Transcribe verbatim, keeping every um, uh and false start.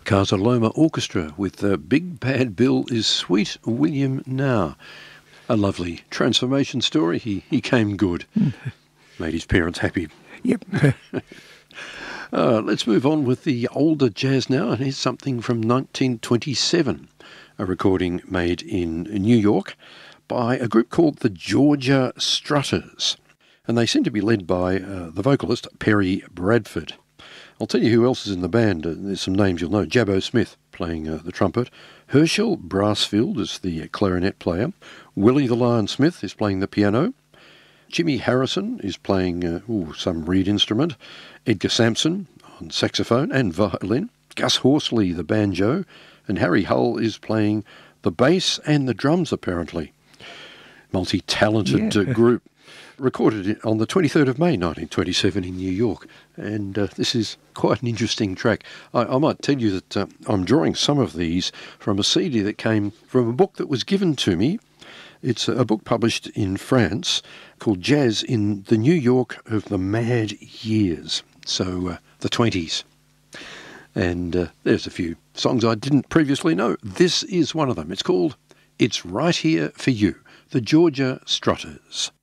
Casa Loma Orchestra with uh, Big Bad Bill is Sweet William Now. A lovely transformation story. He, he came good. Made his parents happy. Yep. uh, let's move on with the older jazz now. And here's something from nineteen twenty-seven, a recording made in New York by a group called the Georgia Strutters. And they seem to be led by uh, the vocalist Perry Bradford. I'll tell you who else is in the band. Uh, there's some names you'll know. Jabbo Smith playing uh, the trumpet. Herschel Brassfield is the clarinet player. Willie the Lion Smith is playing the piano. Jimmy Harrison is playing uh, ooh, some reed instrument. Edgar Sampson on saxophone and violin. Gus Horsley, the banjo. And Harry Hull is playing the bass and the drums, apparently. Multi-talented Yeah. uh, group. Recorded on the twenty-third of May nineteen twenty-seven in New York. And uh, this is quite an interesting track. I, I might tell you that uh, I'm drawing some of these from a C D that came from a book that was given to me. It's a book published in France called Jazz in the New York of the Mad Years. So uh, the twenties. And uh, there's a few songs I didn't previously know. This is one of them. It's called It's Right Here for You, the Georgia Strutters.